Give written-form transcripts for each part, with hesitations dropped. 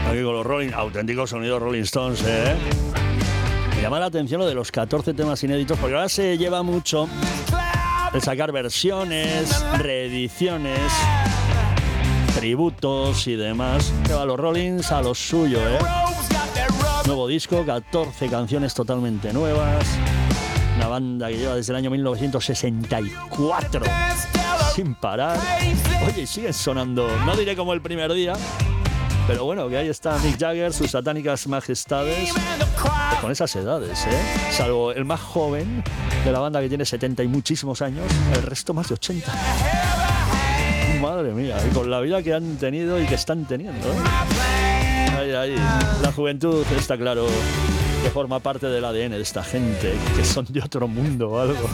Aquí con los auténticos sonidos Rolling Stones, ¿eh? Me llama la atención lo de los 14 temas inéditos, porque ahora se lleva mucho el sacar versiones, reediciones, tributos y demás. Lleva a los Rollins a lo suyo, ¿eh? Nuevo disco, 14 canciones totalmente nuevas. Una banda que lleva desde el año 1964 sin parar. Oye, siguen sonando, no diré como el primer día, pero bueno, que ahí está Mick Jagger, sus satánicas majestades, pues con esas edades, ¿eh? Salvo el más joven de la banda, que tiene 70 y muchísimos años, el resto más de 80. Madre mía, y con la vida que han tenido y que están teniendo, ¿eh? Ahí, la juventud está claro que forma parte del ADN de esta gente, que son de otro mundo o algo.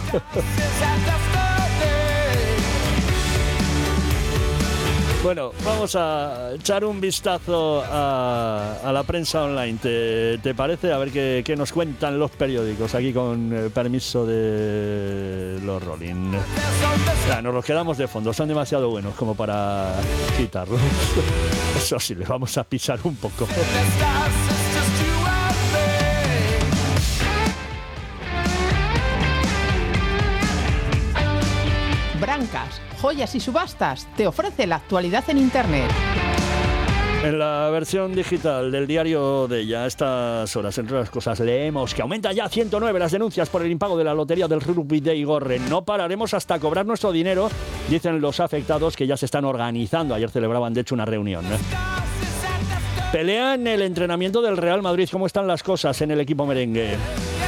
Bueno, vamos a echar un vistazo a la prensa online. ¿Te parece? A ver qué nos cuentan los periódicos aquí, con permiso de los Rolling. Ya, nos los quedamos de fondo, son demasiado buenos como para quitarlos. Eso sí, les vamos a pisar un poco. Brancas, joyas y subastas te ofrece la actualidad en Internet. En la versión digital del diario de ella, a estas horas, entre otras cosas, leemos que aumenta ya 109 las denuncias por el impago de la lotería del Rugby de Igorre. No pararemos hasta cobrar nuestro dinero, dicen los afectados, que ya se están organizando. Ayer celebraban, de hecho, una reunión. Pelea en el entrenamiento del Real Madrid. ¿Cómo están las cosas en el equipo merengue?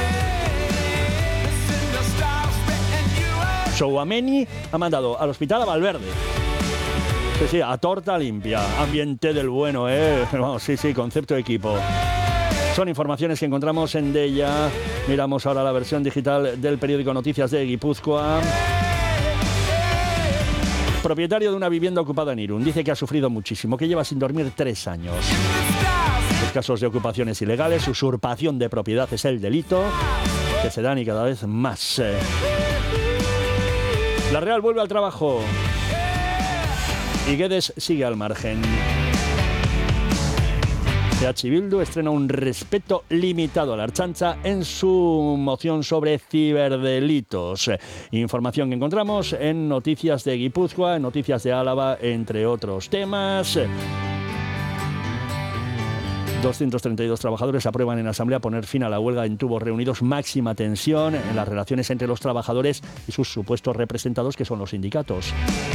Tchouaméni ha mandado al hospital a Valverde. Sí, a torta limpia. Ambiente del bueno, ¿eh? Vamos, sí, concepto de equipo. Son informaciones que encontramos en Deia. Miramos ahora la versión digital del periódico Noticias de Guipúzcoa. Propietario de una vivienda ocupada en Irún dice que ha sufrido muchísimo, que lleva sin dormir 3 años. Los casos de ocupaciones ilegales, usurpación de propiedad es el delito, que se dan y cada vez más. La Real vuelve al trabajo y Guedes sigue al margen. EH Bildu estrena un respeto limitado a la Ertzaintza en su moción sobre ciberdelitos. Información que encontramos en Noticias de Guipúzcoa, en Noticias de Álava, entre otros temas. 232 trabajadores aprueban en asamblea poner fin a la huelga en tubos reunidos. Máxima tensión en las relaciones entre los trabajadores y sus supuestos representados, que son los sindicatos.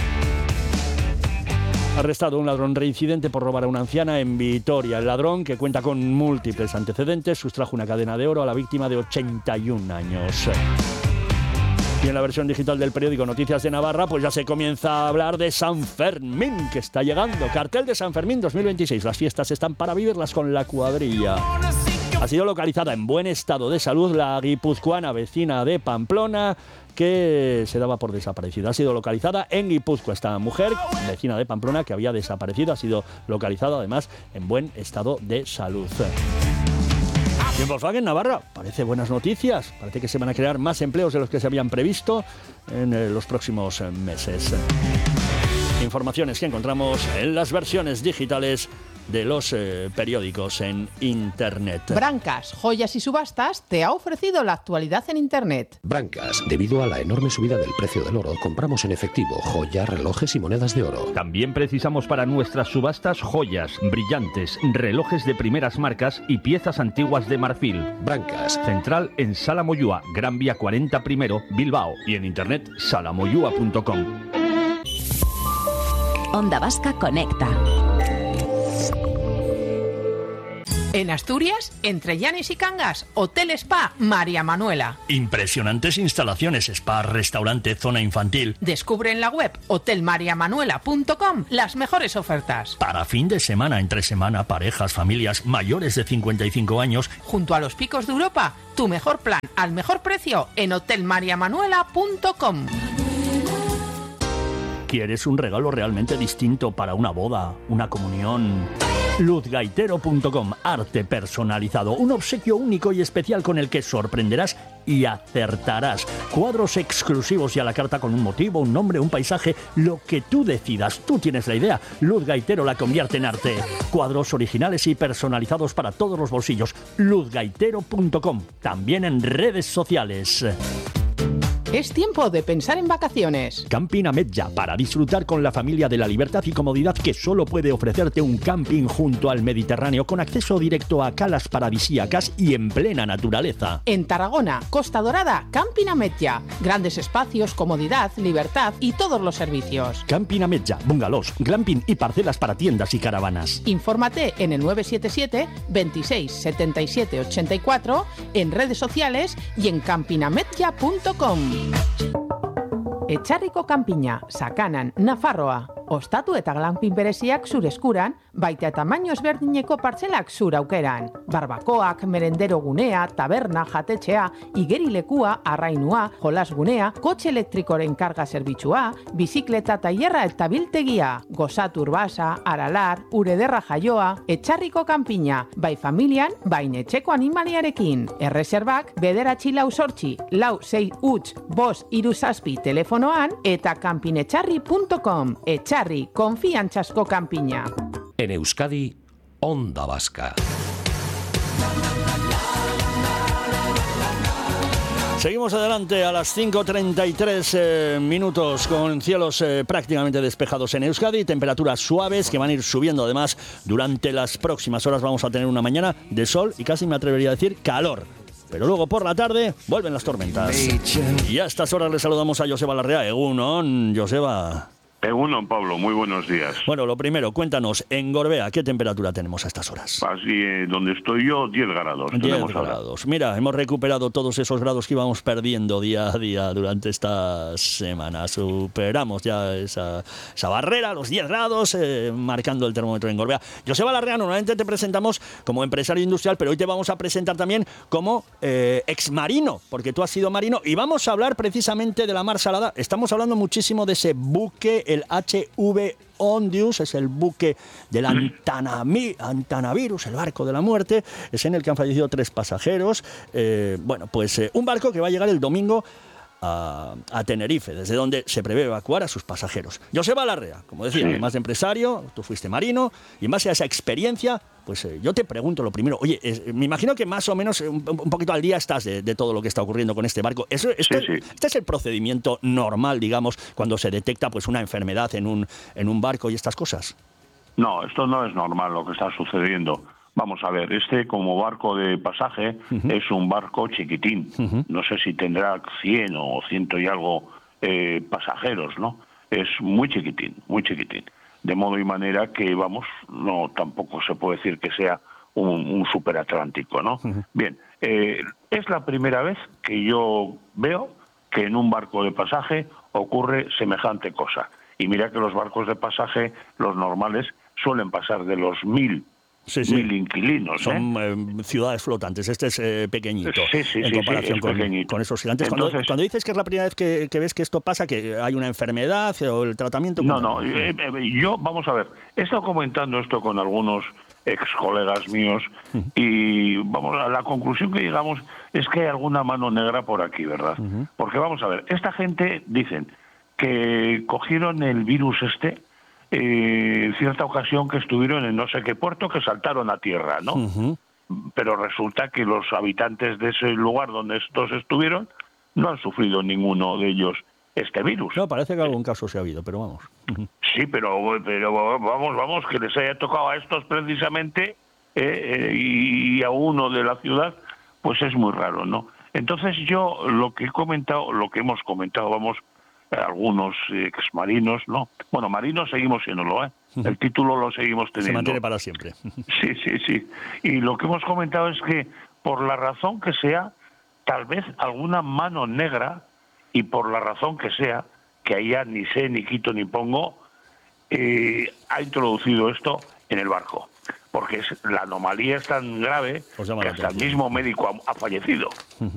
Arrestado un ladrón reincidente por robar a una anciana en Vitoria. El ladrón, que cuenta con múltiples antecedentes, sustrajo una cadena de oro a la víctima de 81 años. Y en la versión digital del periódico Noticias de Navarra, pues ya se comienza a hablar de San Fermín, que está llegando. Cartel de San Fermín 2026. Las fiestas están para vivirlas con la cuadrilla. Ha sido localizada en buen estado de salud la guipuzcoana vecina de Pamplona, que se daba por desaparecida. Ha sido localizada en Guipúzcoa. Esta mujer, vecina de Pamplona, que había desaparecido, ha sido localizada además en buen estado de salud. Y en Volkswagen Navarra, parece buenas noticias. Parece que se van a crear más empleos de los que se habían previsto en los próximos meses. Informaciones que encontramos en las versiones digitales de los periódicos en Internet. Brancas, joyas y subastas te ha ofrecido la actualidad en Internet. Brancas, debido a la enorme subida del precio del oro, compramos en efectivo joyas, relojes y monedas de oro. También precisamos para nuestras subastas joyas, brillantes, relojes de primeras marcas y piezas antiguas de marfil. Brancas. Central en Sala Moyúa, Gran Vía 40 primero, Bilbao. Y en internet, salamoyua.com. Onda Vasca Conecta. En Asturias, entre Llanes y Cangas, Hotel Spa María Manuela. Impresionantes instalaciones, spa, restaurante, zona infantil. Descubre en la web hotelmariamanuela.com las mejores ofertas. Para fin de semana, entre semana, parejas, familias mayores de 55 años. Junto a los picos de Europa, tu mejor plan al mejor precio en hotelmariamanuela.com. ¿Quieres un regalo realmente distinto para una boda, una comunión Luzgaitero.com, arte personalizado, un obsequio único y especial con el que sorprenderás y acertarás. Cuadros exclusivos y a la carta con un motivo, un nombre, un paisaje, lo que tú decidas. Tú tienes la idea. Luz Gaitero la convierte en arte. Cuadros originales y personalizados para todos los bolsillos. Luzgaitero.com, también en redes sociales. Es tiempo de pensar en vacaciones. Camping Ametlla, para disfrutar con la familia de la libertad y comodidad que solo puede ofrecerte un camping junto al Mediterráneo, con acceso directo a calas paradisíacas y en plena naturaleza. En Tarragona, Costa Dorada, Camping Ametlla. Grandes espacios, comodidad, libertad y todos los servicios. Camping Ametlla, bungalows, glamping y parcelas para tiendas y caravanas. Infórmate en el 977 26 77 84, en redes sociales y en campingametlla.com. Etxarriko kanpina, Sakanan, Nafarroa. Ostatu eta glamping bereziak zure eskuran, baita tamaino ezberdineko partzelak zure aukeran. Barbakoak, merendero gunea, taberna, jatetxea, igerilekua, arrainua, jolas gunea, kotxe elektrikoren karga zerbitzua, bizikleta tailerra eta biltegia, gozatu urbasa, aralar, urederra jaioa, Etxarriko kanpina, bai familian, bain etxeko animaliarekin. Erreserbak, 984 465 telefonoan eta campinetxarri.com. Etxarri, konfiantzazko kanpina. En Euskadi, Onda Vasca. Seguimos adelante a las 5:33 minutos con cielos prácticamente despejados en Euskadi, temperaturas suaves que van a ir subiendo además durante las próximas horas. Vamos a tener una mañana de sol y casi me atrevería a decir calor. Pero luego por la tarde vuelven las tormentas. Y a estas horas le saludamos a Joseba Larrea. Egunon, Joseba. Egunon, Pablo, muy buenos días. Bueno, lo primero, cuéntanos, en Gorbea, ¿qué temperatura tenemos a estas horas? Así, donde estoy yo, 10 grados. 10 grados. Mira, hemos recuperado todos esos grados que íbamos perdiendo día a día durante esta semana. Superamos ya esa barrera, los 10 grados, marcando el termómetro en Gorbea. Joseba Larrea, normalmente te presentamos como empresario industrial, pero hoy te vamos a presentar también como exmarino, porque tú has sido marino, y vamos a hablar precisamente de la Mar Salada. Estamos hablando muchísimo de ese buque, el HV Ondius, es el buque del Antanavirus, el barco de la muerte, es en el que han fallecido 3 pasajeros. Un barco que va a llegar el domingo a Tenerife, desde donde se prevé evacuar a sus pasajeros. Joseba Larrea, como decía, además de empresario, tú fuiste marino, y en base a esa experiencia, pues yo te pregunto lo primero, oye, me imagino que más o menos un poquito al día estás de todo lo que está ocurriendo con este barco. Este es el procedimiento normal, digamos, cuando se detecta pues una enfermedad en un barco y estas cosas. No, esto no es normal lo que está sucediendo. Vamos a ver, como barco de pasaje es un barco chiquitín. No sé si tendrá 100 o 100 y algo pasajeros, ¿no? Es muy chiquitín, muy chiquitín. De modo y manera que, no tampoco se puede decir que sea un superatlántico, ¿no? Bien, es la primera vez que yo veo que en un barco de pasaje ocurre semejante cosa. Y mira que los barcos de pasaje, los normales, suelen pasar de los 1000 inquilinos. Son ciudades flotantes. Este es pequeñito en comparación con esos gigantes. Entonces, cuando dices que es la primera vez que ves que esto pasa, que hay una enfermedad o el tratamiento... Yo, vamos a ver, he estado comentando esto con algunos ex colegas míos y a la conclusión que llegamos es que hay alguna mano negra por aquí, ¿verdad? Porque vamos a ver, esta gente dicen que cogieron el virus en cierta ocasión que estuvieron en no sé qué puerto, que saltaron a tierra, ¿no? Pero resulta que los habitantes de ese lugar donde estos estuvieron no han sufrido ninguno de ellos este virus. No, parece que algún caso se ha habido, pero vamos. Sí, pero vamos, que les haya tocado a estos precisamente y a uno de la ciudad, pues es muy raro, ¿no? Entonces yo lo que hemos comentado, algunos exmarinos, ¿no? Bueno, marinos seguimos siéndolo, ¿eh? El título lo seguimos teniendo. Se mantiene para siempre. Sí. Y lo que hemos comentado es que, por la razón que sea, tal vez alguna mano negra, y por la razón que sea, que allá ni sé, ni quito, ni pongo, ha introducido esto en el barco. Porque la anomalía es tan grave que hasta el mismo médico ha fallecido.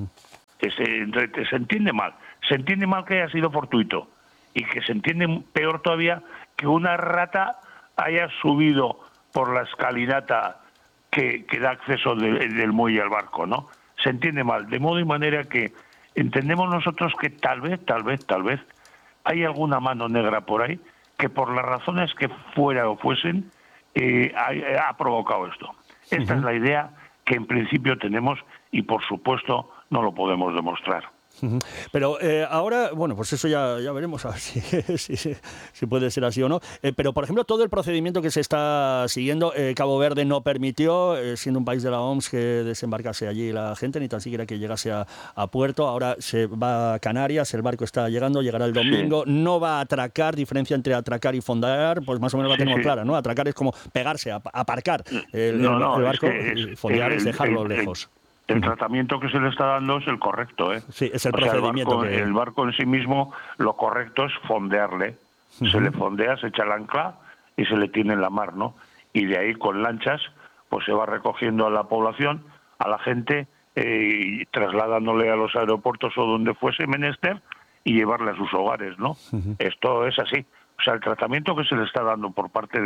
Se entiende mal. Se entiende mal que haya sido fortuito, y que se entiende peor todavía que una rata haya subido por la escalinata que da acceso del muelle al barco, ¿no? Se entiende mal, de modo y manera que entendemos nosotros que tal vez hay alguna mano negra por ahí que por las razones que fuera o fuesen ha provocado esto. Esta es la idea que en principio tenemos y por supuesto no lo podemos demostrar. Pero ahora, bueno, pues eso ya veremos a ver si puede ser así o no. Pero, por ejemplo, todo el procedimiento que se está siguiendo, Cabo Verde no permitió, siendo un país de la OMS, que desembarcase allí la gente, ni tan siquiera que llegase a puerto. Ahora se va a Canarias, el barco está llegando, llegará el domingo. Sí. No va a atracar, diferencia entre atracar y fondear, pues más o menos la tenemos clara, ¿no? Atracar es como pegarse, aparcar el barco, y fondear es dejarlo lejos. El tratamiento que se le está dando es el correcto, ¿eh? Sí, es el procedimiento. El barco en sí mismo, lo correcto es fondearle. Se le fondea, se echa el ancla y se le tiene en la mar, ¿no? Y de ahí con lanchas, pues se va recogiendo a la población, a la gente, y trasladándole a los aeropuertos o donde fuese menester y llevarle a sus hogares, ¿no? Esto es así. O sea, el tratamiento que se le está dando por parte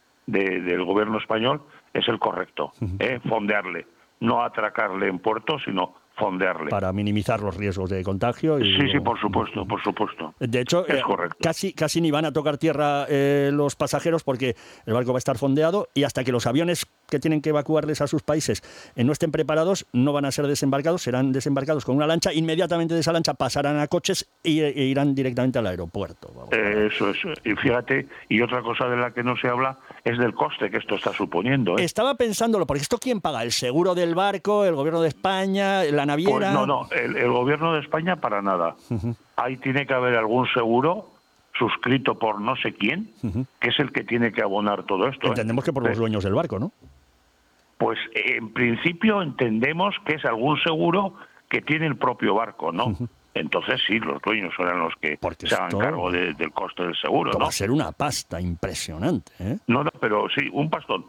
del gobierno español es el correcto, fondearle. No atracarle en puerto, sino fondearle. Para minimizar los riesgos de contagio. Sí, por supuesto. De hecho, es correcto. Casi ni van a tocar tierra los pasajeros porque el barco va a estar fondeado y hasta que los aviones que tienen que evacuarles a sus países no estén preparados, no van a ser desembarcados, serán desembarcados con una lancha, inmediatamente de esa lancha pasarán a coches e irán directamente al aeropuerto. Eso es. Y fíjate, y otra cosa de la que no se habla es del coste que esto está suponiendo, ¿eh? Estaba pensándolo, porque ¿esto quién paga? ¿El seguro del barco? ¿El gobierno de España? ¿La naviera? Pues no, el gobierno de España para nada. Ahí tiene que haber algún seguro suscrito por no sé quién, que es el que tiene que abonar todo esto. Entendemos que por los dueños del barco, ¿no? Pues en principio entendemos que es algún seguro que tiene el propio barco, ¿no? Entonces sí, los dueños serán los que se hagan cargo del coste del seguro, ¿no? Va a ser una pasta impresionante, ¿eh? No, pero sí, un pastón.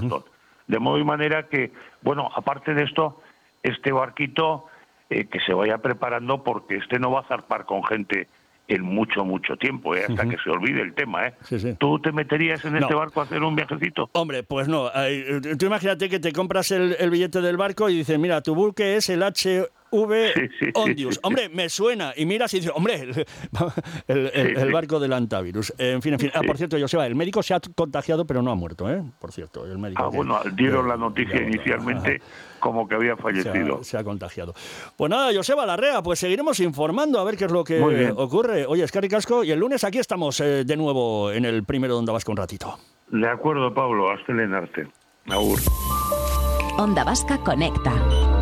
De modo y manera que, bueno, aparte de esto, este barquito que se vaya preparando porque este no va a zarpar con gente en mucho tiempo, hasta que se olvide el tema, ¿eh? Sí. ¿Tú te meterías en este barco a hacer un viajecito? Hombre, pues no. Tú imagínate que te compras el billete del barco y dices, mira, tu buque es el HV Ondius. Hombre, me suena. Y miras y dices, hombre, el barco del Antavirus. En fin. Por cierto, Joseba, el médico se ha contagiado, pero no ha muerto, ¿eh? Por cierto, el médico. Bueno, dieron la noticia inicialmente como que había fallecido. Se ha contagiado. Pues nada, Joseba Larrea, pues seguiremos informando a ver qué es lo que ocurre. Oye, eskerrik asko, y el lunes aquí estamos de nuevo en el primero de Onda Vasca un ratito. De acuerdo, Pablo, hasta el enarte. Agur. Onda Vasca conecta.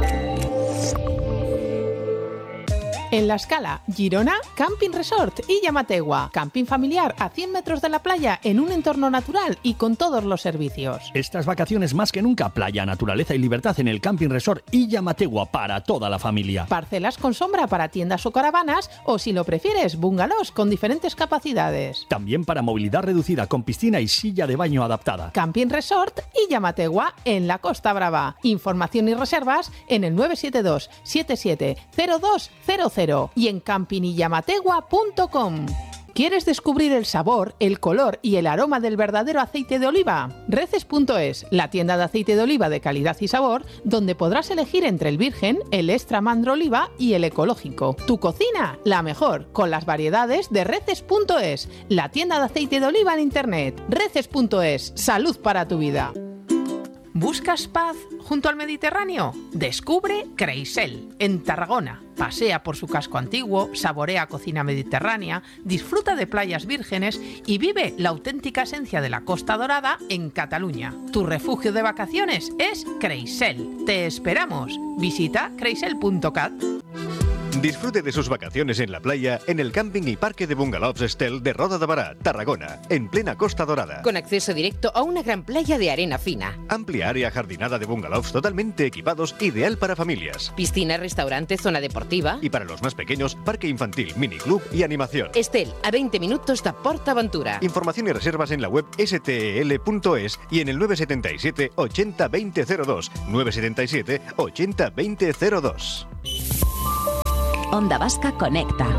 En La Escala, Girona, Camping Resort y Llamategua. Camping familiar a 100 metros de la playa en un entorno natural y con todos los servicios. Estas vacaciones más que nunca, playa, naturaleza y libertad en el Camping Resort y Llamategua para toda la familia. Parcelas con sombra para tiendas o caravanas o, si lo prefieres, bungalows con diferentes capacidades. También para movilidad reducida con piscina y silla de baño adaptada. Camping Resort y Llamategua en la Costa Brava. Información y reservas en el 972 770200 y en campingyamategua.com. ¿Quieres descubrir el sabor, el color y el aroma del verdadero aceite de oliva? Reces.es, la tienda de aceite de oliva de calidad y sabor, donde podrás elegir entre el virgen, el extra mandro oliva y el ecológico. Tu cocina, la mejor, con las variedades de Reces.es, la tienda de aceite de oliva en internet. Reces.es, salud para tu vida. ¿Buscas paz junto al Mediterráneo? Descubre Creisel, en Tarragona. Pasea por su casco antiguo, saborea cocina mediterránea, disfruta de playas vírgenes y vive la auténtica esencia de la Costa Dorada en Cataluña. Tu refugio de vacaciones es Creisel. Te esperamos. Visita creisel.cat. Disfrute de sus vacaciones en la playa en el camping y parque de bungalows Estel de Roda de Bará, Tarragona, en plena Costa Dorada. Con acceso directo a una gran playa de arena fina. Amplia área jardinada de bungalows totalmente equipados, ideal para familias. Piscina, restaurante, zona deportiva. Y para los más pequeños, parque infantil, miniclub y animación. Estel, a 20 minutos de PortAventura. Información y reservas en la web stel.es y en el 977 80 2002. 977 80 2002. Onda Vasca conecta.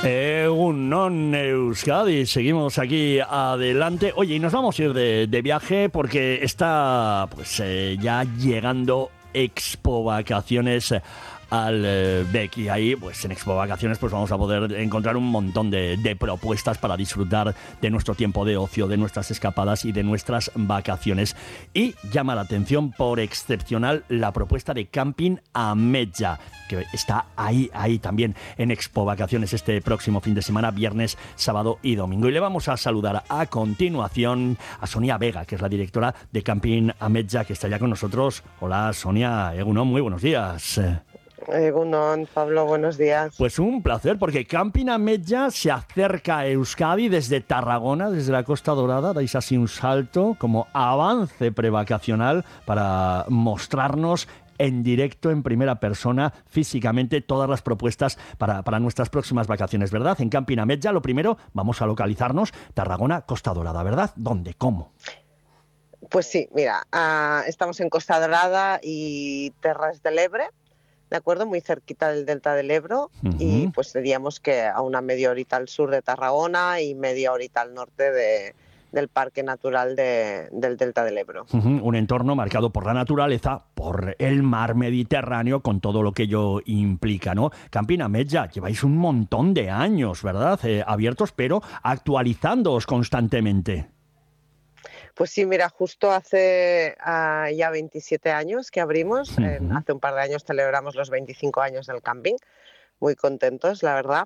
Egunon Euskadi, seguimos aquí adelante. Oye, y nos vamos a ir de viaje porque está pues ya llegando Expo Vacaciones al BEC, y ahí pues en Expo Vacaciones pues vamos a poder encontrar un montón de propuestas para disfrutar de nuestro tiempo de ocio, de nuestras escapadas y de nuestras vacaciones. Y llama la atención por excepcional la propuesta de Camping Ametlla, que está ahí también en Expo Vacaciones este próximo fin de semana, viernes, sábado y domingo. Y le vamos a saludar a continuación a Sonia Vega, que es la directora de Camping Ametlla, que está ya con nosotros. Hola Sonia, Egunon, muy buenos días. Egunon, Pablo, buenos días. Pues un placer, porque Camping Ametlla se acerca a Euskadi desde Tarragona, desde la Costa Dorada. Dais así un salto como avance prevacacional para mostrarnos en directo, en primera persona, físicamente, todas las propuestas para nuestras próximas vacaciones, ¿verdad? En Camping Ametlla, lo primero, vamos a localizarnos, Tarragona, Costa Dorada, ¿verdad? ¿Dónde? ¿Cómo? Pues sí, mira, estamos en Costa Dorada y Terras del Ebre, ¿de acuerdo? Muy cerquita del Delta del Ebro, y pues diríamos que a una media horita al sur de Tarragona y media horita al norte del Parque Natural del Delta del Ebro. Un entorno marcado por la naturaleza, por el mar Mediterráneo, con todo lo que ello implica, ¿no? Camping Ametlla, lleváis un montón de años, ¿verdad? Abiertos, pero actualizándoos constantemente. Pues sí, mira, justo hace ya 27 años que abrimos, hace un par de años celebramos los 25 años del camping, muy contentos, la verdad.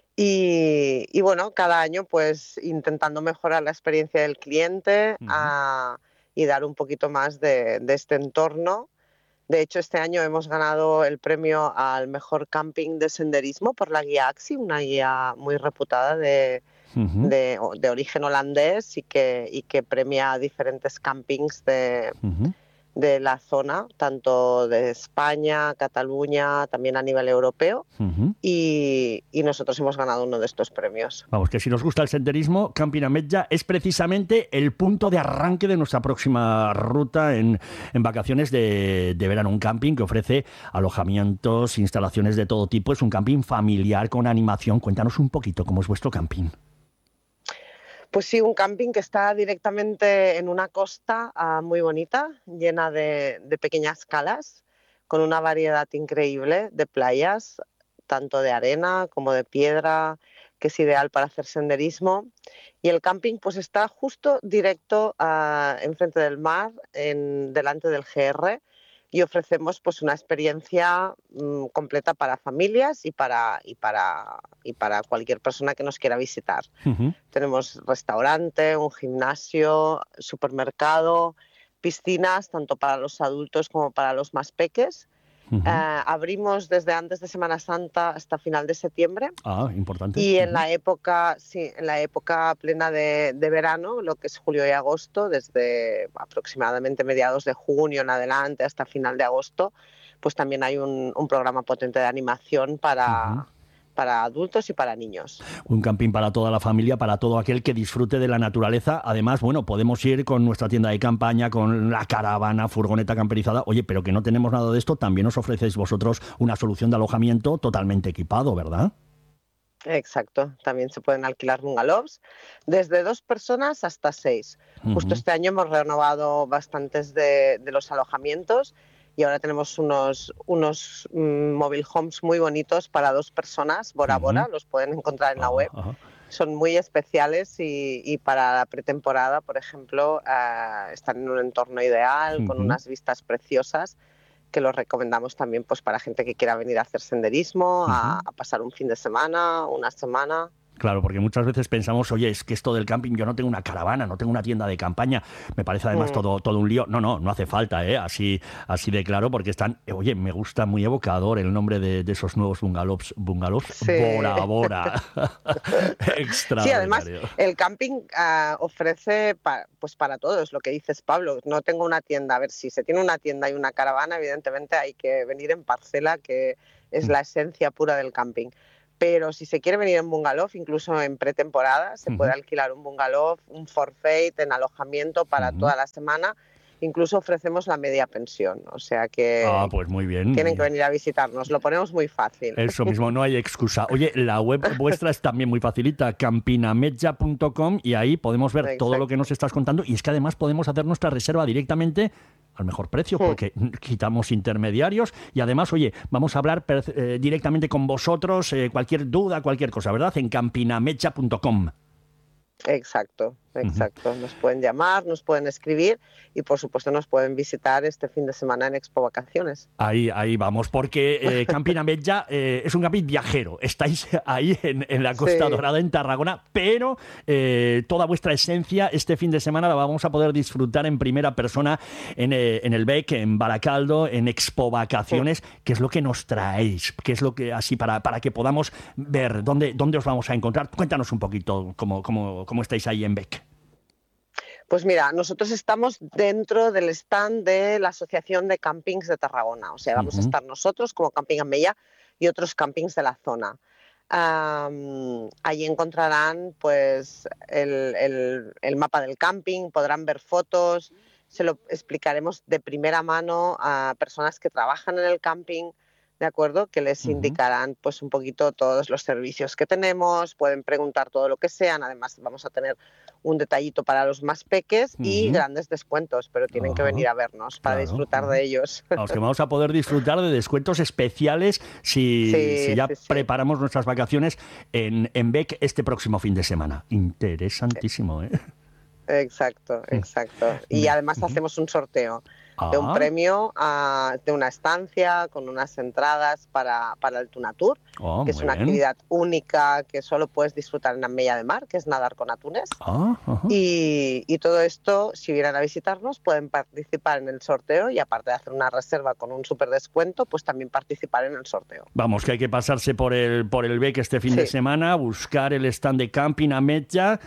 Y bueno, cada año pues intentando mejorar la experiencia del cliente y dar un poquito más de este entorno. De hecho, este año hemos ganado el premio al mejor camping de senderismo por la guía AXI, una guía muy reputada de origen holandés y que premia a diferentes campings de la zona, tanto de España, Cataluña, también a nivel europeo, y nosotros hemos ganado uno de estos premios. Vamos, que si nos gusta el senderismo, Camping Ametlla es precisamente el punto de arranque de nuestra próxima ruta en vacaciones de verano. Un camping que ofrece alojamientos, instalaciones de todo tipo. Es un camping familiar con animación. Cuéntanos un poquito cómo es vuestro camping. Pues sí, un camping que está directamente en una costa muy bonita, llena de pequeñas calas, con una variedad increíble de playas, tanto de arena como de piedra, que es ideal para hacer senderismo. Y el camping pues está justo directo enfrente del mar, delante del GR, y ofrecemos pues una experiencia completa para familias y para cualquier persona que nos quiera visitar. Tenemos restaurante, un gimnasio, supermercado, piscinas tanto para los adultos como para los más peques. Abrimos desde antes de Semana Santa hasta final de septiembre. Importante. Y en la época plena de verano, lo que es julio y agosto, desde aproximadamente mediados de junio en adelante hasta final de agosto, pues también hay un programa potente de animación para adultos y para niños. Un camping para toda la familia, para todo aquel que disfrute de la naturaleza. Además, bueno, podemos ir con nuestra tienda de campaña, con la caravana, furgoneta camperizada. Oye, pero que no tenemos nada de esto, también os ofrecéis vosotros una solución de alojamiento totalmente equipado, ¿verdad? Exacto, también se pueden alquilar bungalows desde 2 personas hasta 6. Justo este año hemos renovado bastantes de los alojamientos y ahora tenemos unos mobile homes muy bonitos para 2 personas, Bora Bora, los pueden encontrar en la web. Son muy especiales y para la pretemporada, por ejemplo, están en un entorno ideal, con unas vistas preciosas, que los recomendamos también pues para gente que quiera venir a hacer senderismo, a pasar un fin de semana, una semana. Claro, porque muchas veces pensamos, oye, es que esto del camping, yo no tengo una caravana, no tengo una tienda de campaña, me parece además todo un lío. No hace falta, así de claro, porque están, oye, me gusta muy evocador el nombre de esos nuevos bungalows, sí. Bora Bora. Extraordinario. Sí, además el camping ofrece pues para todos, lo que dices, Pablo, no tengo una tienda. A ver, si se tiene una tienda y una caravana, evidentemente hay que venir en parcela, que es la esencia pura del camping. Pero si se quiere venir en bungalow, incluso en pretemporada, se puede alquilar un bungalow, un forfait en alojamiento para toda la semana. incluso ofrecemos la media pensión, o sea que pues muy bien. Tienen que venir a visitarnos, lo ponemos muy fácil. Eso mismo, no hay excusa. Oye, la web vuestra es también muy facilita, campinametja.com, y ahí podemos ver todo lo que nos estás contando, y es que además podemos hacer nuestra reserva directamente al mejor precio, porque quitamos intermediarios, y además, oye, vamos a hablar directamente con vosotros, cualquier duda, cualquier cosa, ¿verdad? En campinametja.com. Exacto. Nos pueden llamar, nos pueden escribir y, por supuesto, nos pueden visitar este fin de semana en Expo Vacaciones. Ahí vamos, porque Campinametja es un camping viajero. Estáis ahí en la Costa Dorada, en Tarragona, pero toda vuestra esencia este fin de semana la vamos a poder disfrutar en primera persona en el BEC, en Baracaldo, en Expo Vacaciones. ¿Qué es lo que nos traéis? ¿Qué es lo que, así para que podamos ver dónde os vamos a encontrar? Cuéntanos un poquito cómo estáis ahí en BEC. Pues mira, nosotros estamos dentro del stand de la Asociación de Campings de Tarragona. O sea, vamos a estar nosotros como Camping Mella y otros campings de la zona. Allí encontrarán pues el mapa del camping, podrán ver fotos, se lo explicaremos de primera mano a personas que trabajan en el camping, ¿de acuerdo? Que les indicarán pues un poquito todos los servicios que tenemos, pueden preguntar todo lo que sean. Además vamos a tener un detallito para los más peques y grandes descuentos, pero tienen que venir a vernos para disfrutar de ellos. Vamos, que vamos a poder disfrutar de descuentos especiales si ya preparamos nuestras vacaciones en BEC este próximo fin de semana. Interesantísimo, ¿eh? Exacto. Y además hacemos un sorteo de un premio de una estancia con unas entradas para el Tunatur, que es una actividad única que solo puedes disfrutar en Mella de Mar, que es nadar con atunes. Y todo esto, si vienen a visitarnos, pueden participar en el sorteo y aparte de hacer una reserva con un súper descuento, pues también participar en el sorteo. Vamos, que hay que pasarse por el BEC este fin de semana, buscar el stand de Campinametja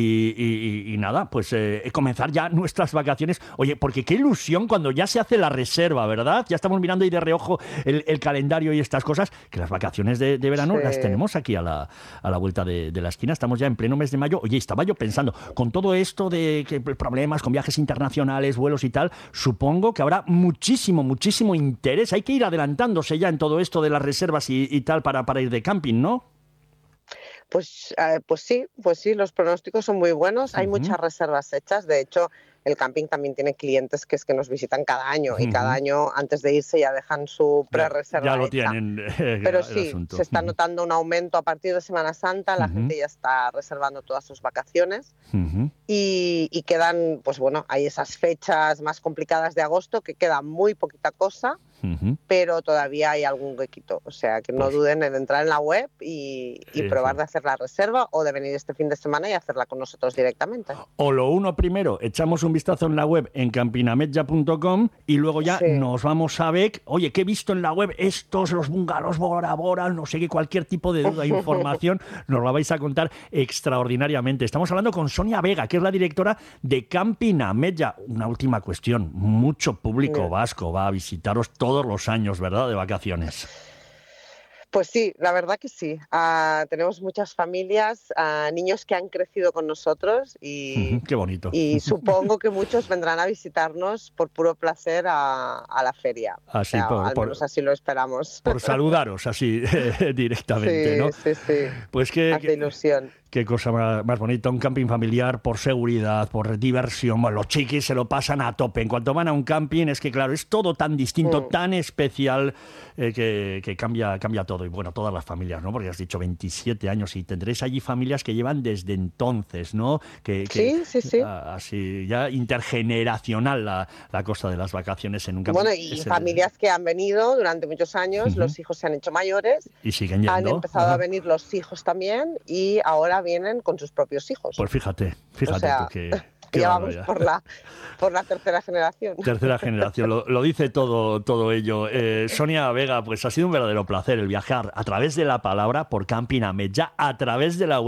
y nada, pues comenzar ya nuestras vacaciones. Oye, porque qué ilusión cuando ya se hace la reserva, ¿verdad? Ya estamos mirando ahí de reojo el calendario y estas cosas, que las vacaciones de verano las tenemos aquí a la vuelta de la esquina. Estamos ya en pleno mes de mayo. Oye, estaba yo pensando, con todo esto de problemas con viajes internacionales, vuelos y tal, supongo que habrá muchísimo interés. Hay que ir adelantándose ya en todo esto de las reservas y tal para ir de camping, ¿no? Pues sí, los pronósticos son muy buenos. Hay muchas reservas hechas. De hecho, el camping también tiene clientes que nos visitan cada año y cada año antes de irse ya dejan su pre-reserva ya lo hecha. Tienen. Pero sí, se está notando un aumento a partir de Semana Santa. La gente ya está reservando todas sus vacaciones y quedan, pues bueno, hay esas fechas más complicadas de agosto que queda muy poquita cosa. Pero todavía hay algún huequito, o sea que no duden en entrar en la web y probar de hacer la reserva o de venir este fin de semana y hacerla con nosotros directamente. O lo uno primero, echamos un vistazo en la web en campinametja.com y luego ya nos vamos a BEC. Oye, que he visto en la web los bungalows Bora Bora, no sé qué, cualquier tipo de duda, información, nos la vais a contar extraordinariamente. Estamos hablando con Sonia Vega, que es la directora de Campinametja. Una última cuestión, mucho público vasco va a visitaros todos los años, ¿verdad?, de vacaciones. Pues sí, la verdad que sí. Tenemos muchas familias, niños que han crecido con nosotros y qué bonito. Y supongo que muchos vendrán a visitarnos por puro placer a la feria. Así, al menos así lo esperamos. Por saludaros así directamente, ¿no? Sí. Pues hace ilusión. Qué cosa más bonita, un camping familiar por seguridad, por diversión. Bueno, los chiquis se lo pasan a tope. En cuanto van a un camping es que, claro, es todo tan distinto, tan especial, que cambia todo. Y bueno, todas las familias, ¿no? Porque has dicho 27 años y tendréis allí familias que llevan desde entonces, ¿no? Sí. Así, ya intergeneracional la cosa de las vacaciones en un camping. Bueno, y familias que han venido durante muchos años, los hijos se han hecho mayores. Y siguen yendo. Han empezado a venir los hijos también y ahora vienen con sus propios hijos. Pues fíjate o sea, que ya vamos por la tercera generación. Tercera generación, lo dice todo ello. Sonia Vega, pues ha sido un verdadero placer el viajar a través de la palabra por Campinametja, a través de la web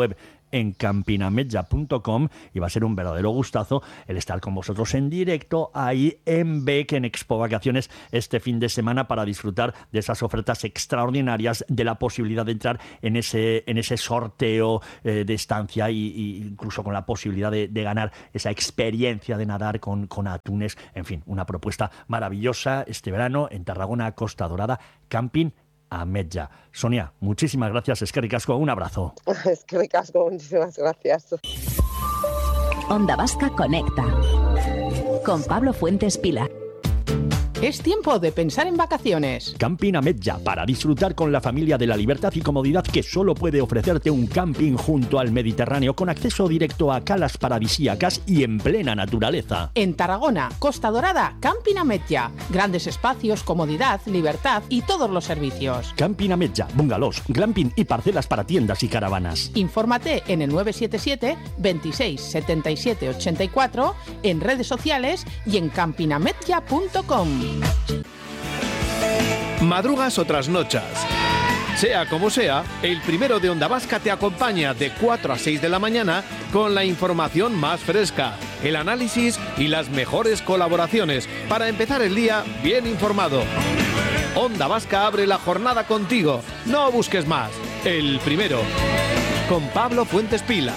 en campinametja.com y va a ser un verdadero gustazo el estar con vosotros en directo ahí en Bec, en Expo Vacaciones, este fin de semana para disfrutar de esas ofertas extraordinarias, de la posibilidad de entrar en ese sorteo de estancia y incluso con la posibilidad de ganar esa experiencia de nadar con atunes. En fin, una propuesta maravillosa este verano en Tarragona, Costa Dorada, Camping Ametlla. Sonia, muchísimas gracias. Eskerrik asko, un abrazo. Eskerrik asko, muchísimas gracias. Onda Vasca Conecta con Pablo Fuentes Pila. Es tiempo de pensar en vacaciones. Camping Ametlla, para disfrutar con la familia de la libertad y comodidad que solo puede ofrecerte un camping junto al Mediterráneo, con acceso directo a calas paradisíacas y en plena naturaleza. En Tarragona, Costa Dorada, Camping Ametlla. Grandes espacios, comodidad, libertad y todos los servicios. Camping Ametlla, bungalows, glamping y parcelas para tiendas y caravanas. Infórmate en el 977 26 77 84, en redes sociales y en campinametlla.com. Madrugas o trasnochas. Sea como sea, el primero de Onda Vasca te acompaña de 4 a 6 de la mañana con la información más fresca, el análisis y las mejores colaboraciones para empezar el día bien informado. Onda Vasca abre la jornada contigo. No busques más. El primero. Con Pablo Fuentes Pila.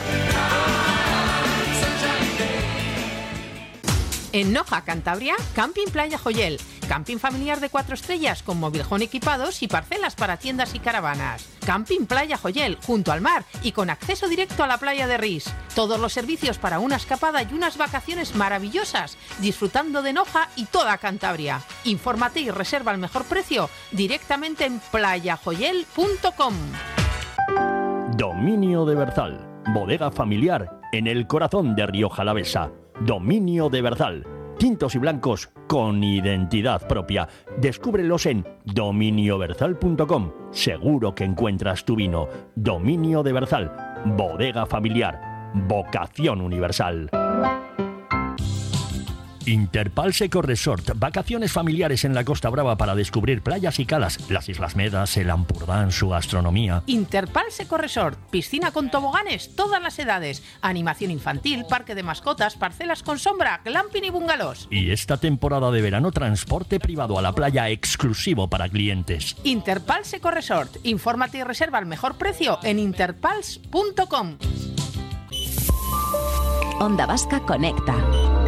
En Noja, Cantabria, Camping Playa Joyel. Camping familiar de 4 estrellas con mobiljón equipados y parcelas para tiendas y caravanas. Camping Playa Joyel, junto al mar y con acceso directo a la playa de Ris. Todos los servicios para una escapada y unas vacaciones maravillosas, disfrutando de Noja y toda Cantabria. Infórmate y reserva al mejor precio directamente en playajoyel.com. Dominio de Berzal, bodega familiar en el corazón de Rioja Alavesa. Dominio de Berzal, tintos y blancos con identidad propia. Descúbrelos en dominioberzal.com. Seguro que encuentras tu vino. Dominio de Berzal, bodega familiar, vocación universal. Interpals Eco Resort, vacaciones familiares en la Costa Brava para descubrir playas y calas, las Islas Medas, el Ampurdán, su gastronomía. Interpals Eco Resort, piscina con toboganes, todas las edades, animación infantil, parque de mascotas, parcelas con sombra, glamping y bungalows. Y esta temporada de verano, transporte privado a la playa exclusivo para clientes. Interpals Eco Resort, infórmate y reserva al mejor precio en interpals.com. Onda Vasca Conecta